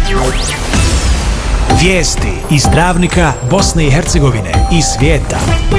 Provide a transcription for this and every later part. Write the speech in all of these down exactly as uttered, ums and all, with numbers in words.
Vijesti iz Travnika, Bosne i Hercegovine i svijeta.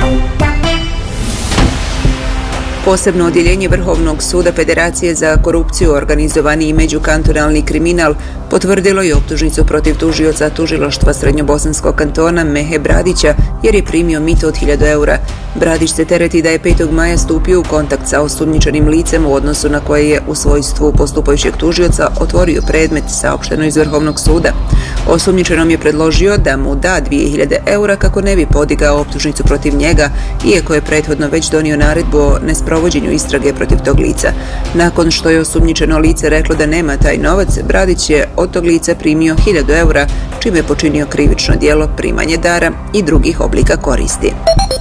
Posebno odjeljenje Vrhovnog suda Federacije za korupciju, organizovani i međukantonalni kriminal potvrdilo je optužnicu protiv tužioca tužilaštva Srednjobosanskog kantona Mehe Bradića jer je primio mito od hiljadu eura. Bradić se tereti da je petog maja stupio u kontakt sa osumnjičenim licem u odnosu na koje je u svojstvu postupajućeg tužioca otvorio predmet, saopšteno iz Vrhovnog suda. Osumnjičenom je predložio da mu da dvije hiljade eura kako ne bi podigao optužnicu protiv njega, iako je prethodno već donio naredbu o nesprovođenju istrage protiv tog lica. Nakon što je osumnjičeno lice reklo da nema taj novac, Bradić je od tog lica primio hiljadu eura, čime je počinio krivično djelo primanje dara i drugih oblika koristi.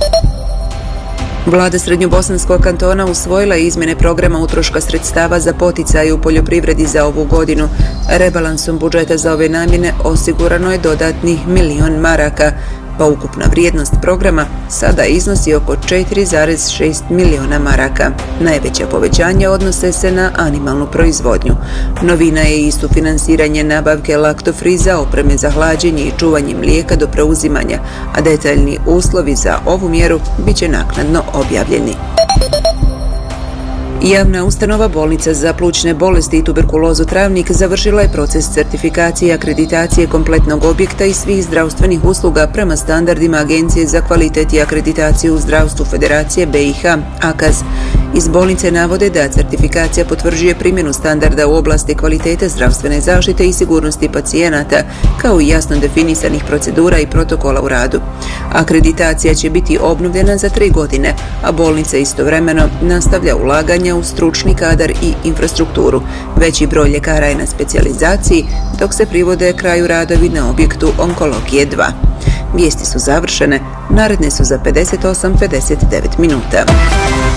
Vlada Srednjobosanskog kantona usvojila je izmjene programa utroška sredstava za poticaje u poljoprivredi za ovu godinu. Rebalansom budžeta za ove namjene osigurano je dodatnih milion maraka, pa ukupna vrijednost programa sada iznosi oko četiri zarez šest miliona maraka. Najveća povećanja odnose se na animalnu proizvodnju. Novina je i sufinansiranje nabavke laktofriza, opreme za hlađenje i čuvanje mlijeka do preuzimanja, a detaljni uslovi za ovu mjeru bit će naknadno objavljeni. Javna ustanova Bolnica za plućne bolesti i tuberkulozu Travnik završila je proces certifikacije i akreditacije kompletnog objekta i svih zdravstvenih usluga prema standardima Agencije za kvalitet i akreditaciju u zdravstvu Federacije B i H, A K A Z. Iz bolnice navode da certifikacija potvrđuje primjenu standarda u oblasti kvalitete zdravstvene zaštite i sigurnosti pacijenata, kao i jasno definisanih procedura i protokola u radu. Akreditacija će biti obnovljena za tri godine, a bolnica istovremeno nastavlja ulaganja u stručni kadar i infrastrukturu. Veći broj ljekara je na specijalizaciji, dok se privode kraju radovi na objektu onkologije dva. Vijesti su završene, naredne su za pedeset osam pedeset devet minuta.